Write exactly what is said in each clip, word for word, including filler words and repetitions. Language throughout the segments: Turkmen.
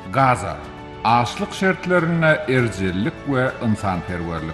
Gaza, açlık şertlerine erjellik ve insanperverlik.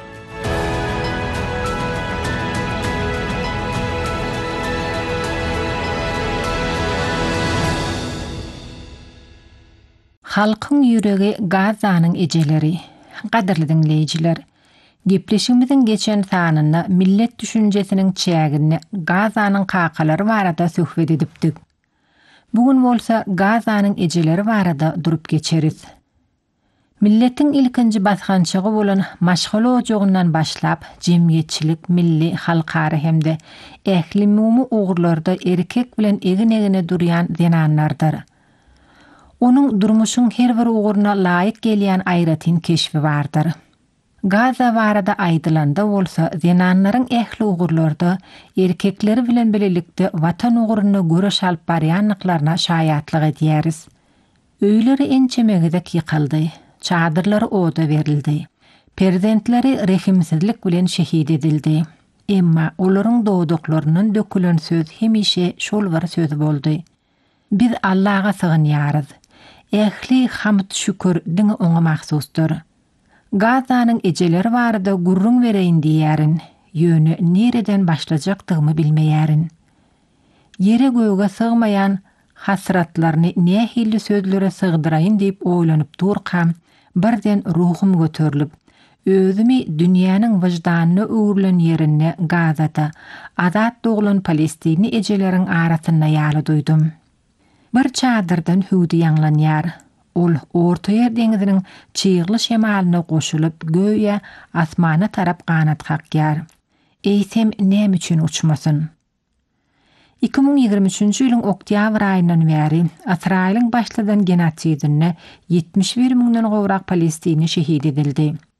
Halkın yüreği Gaza'nın ejeleri. Qadirli dinleyijiler, gepleşigimiziň geçen sanynda millet düşünjesiniň çägini Gaza'nın kakalary barada söhbet edipdik. Bugün bolsa Gaza'nın ejeleri barada durup geçeriz. Milletin ilkinji basgançygy bolan maşgala ojagyndan başlap jemgyýetçilik, milli, halkara hemde ähli mumy ugurlarda erkek bilen egin-egine durýan zenanlardyr. Onun durmuşun her bir uguruna laýyk gelýän aýratyn keşfi bardyr. Gaza barada aýdylanda bolsa zenanlaryň ähli ugurlarda erkekleri bilen bilelikde watan uguruna göre şalyp barýanlyklaryna şaýatlyk edýäris. Öýleri ençemegidek ýykyldy, çadyrlary oda berildi. Perzentleri rehimsizlik bilen şehid edildi. Emma olaryň dowduklarynyň dökülen söz hemişe şol bir söz boldy. Biz Allah'a sığınýarys. Ähli hamd şükür diňe oňa mahsusdur. Gaza'nın ejeleri barada gurrun bereýin diýärin, ýöne nereden başlajakdygymy bilmeýärin. Yere göge sığmayan hasratlaryny nähili sözlere sığdyraýyn diýip oýlanyp durkam, birden ruhum göterilip, özümi dünýäniň wyjdanyna öwrilen ýerine Gazada, azat doglan Palestini ejeleriň arasynda ýaly duydum. Bir çadırdan hüwdi ýanglanýar. Ol Orta Ýer deňiziniň çyýgly şemalyna goşulyp göýe asmana tarap ganat kakýar. Eýsem näme üçin uçmasyn? iki ming ýygrimi üçinji ýylyň oktýabr aýyndan bäri Israýlyň başladan genotsidine ýetmiş bir miňden gowrak Palestini şehid edildi.